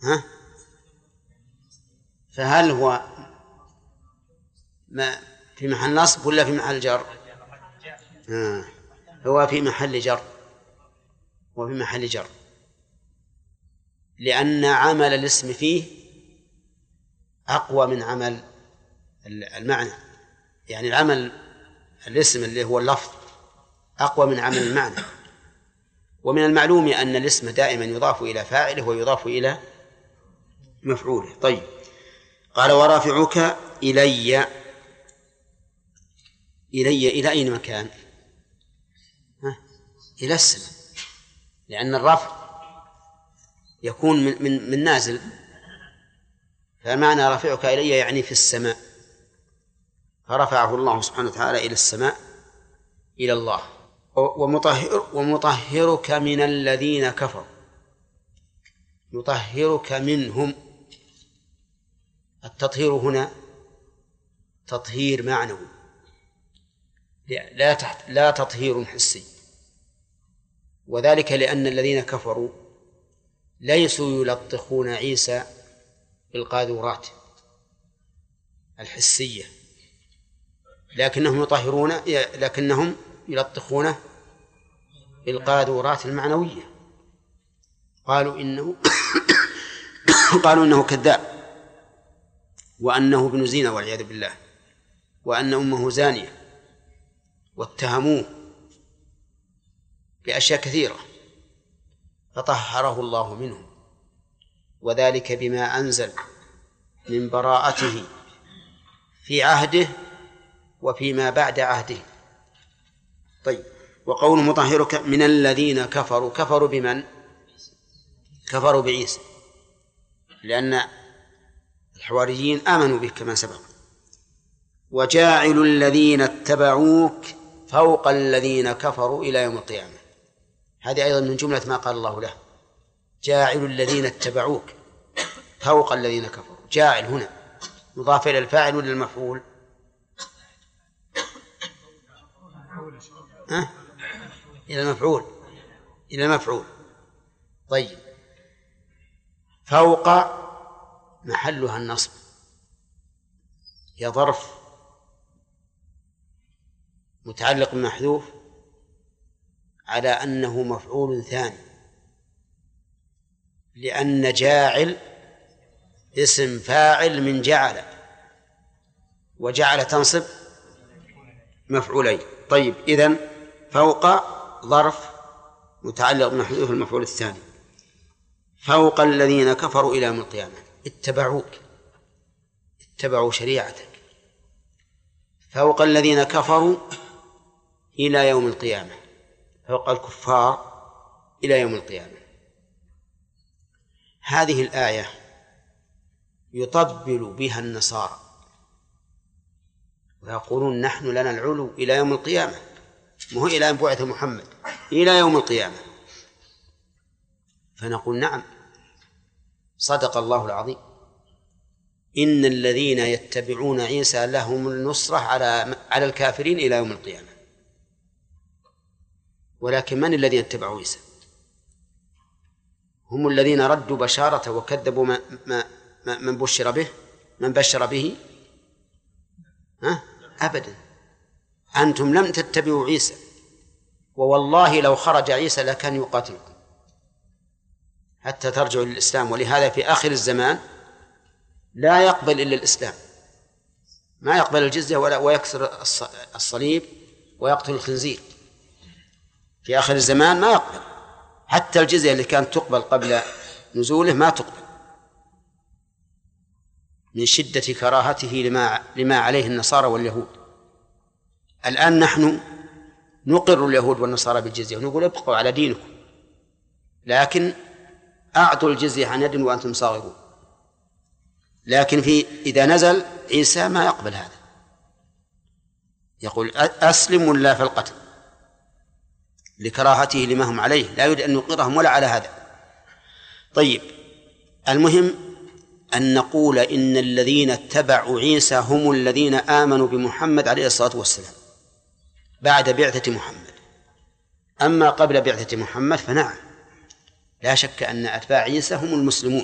ها؟ فهل هو ما في محل نصب ولا في محل جر؟ هو في محل جر، وفي محل جر، لأن عمل الاسم فيه أقوى من عمل المعنى. يعني العمل الاسم اللي هو اللفظ أقوى من عمل المعنى. ومن المعلوم أن الاسم دائما يضاف إلى فاعله ويضاف إلى مفعوله. طيب، قال ورافعك إلي. إلى أين مكان؟ إلى السماء، لأن الرفع يكون من نازل، فمعنى رافعك إلي يعني في السماء، فرفعه الله سبحانه وتعالى إلى السماء إلى الله. ومطهرك من الذين كفروا، يطهرك منهم. التطهير هنا تطهير معنوي، لا تطهير حسي، وذلك لأن الذين كفروا ليسوا يلطخون عيسى بالقاذورات الحسية، لكنهم يلطخونه بالقاذورات المعنوية. قالوا إنه كذاب، وأنه ابن زنا والعياذ بالله، وأن أمه زانية، واتهموه بأشياء كثيرة، فطهره الله منهم، وذلك بما أنزل من براءته في عهده وفيما بعد عهده. طيب، وقول مطهرك من الذين كفروا بمن؟ كفروا بعيسى، لأن الحواريين آمنوا به كما سبق. وجاعل الذين اتبعوك فوق الذين كفروا إلى يوم القيامة، هذه أيضا من جملة ما قال الله له، جاعل الذين اتبعوك فوق الذين كفروا. جاعل هنا مضاف إلى الفاعل ولا المفعول؟ إلى المفعول. طيب، فوق محلها النصب، هي ظرف متعلق بمحذوف على أنه مفعول ثاني، لأن جاعل اسم فاعل من جعل، وجعل تنصب مفعولين. طيب، إذن فوق ظرف متعلق بمحذوف المفعول الثاني، فوق الذين كفروا إلى يوم القيامة. اتبعوا شريعتك، فوق الذين كفروا إلى يوم القيامة، فوق الكفار إلى يوم القيامة. هذه الآية يطبل بها النصارى ويقولون نحن لنا العلو إلى يوم القيامة، مو إلى أن بعث محمد، إلى يوم القيامة. فنقول نعم، صدق الله العظيم، إن الذين يتبعون عيسى لهم النصرة على الكافرين إلى يوم القيامة. ولكن من الذين اتبعوا عيسى؟ هم الذين ردوا بشارته وكذبوا من بشر به. أبدا، أنتم لم تتبعوا عيسى، ووالله لو خرج عيسى لكان يقاتلكم حتى ترجعوا للإسلام. ولهذا في آخر الزمان لا يقبل إلا الإسلام، ما يقبل الجزية ويكسر الصليب ويقتل الخنزير. في آخر الزمان ما يقبل، حتى الجزية اللي كانت تقبل قبل نزوله ما تقبل، من شدة كراهته لما عليه النصارى واليهود. الآن نحن نقر اليهود والنصارى بالجزية ونقول ابقوا على دينكم، لكن أعطوا الجزية عن يد وأنتم صاغرون. لكن إذا نزل عيسى ما يقبل هذا، يقول أسلم ولا في القتل، لكراهته لما هم عليه، لا يريد أن يقرهم ولا على هذا. طيب، المهم أن نقول إن الذين اتبعوا عيسى هم الذين آمنوا بمحمد عليه الصلاة والسلام بعد بعثة محمد. أما قبل بعثة محمد فنعم، لا شك أن أتباع عيسى هم المسلمون.